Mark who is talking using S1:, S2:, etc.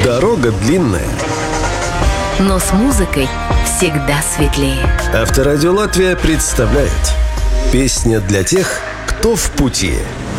S1: Дорога длинная,
S2: но с музыкой всегда светлее.
S1: Авторадио Латвия представляет «Песня для тех, кто в пути».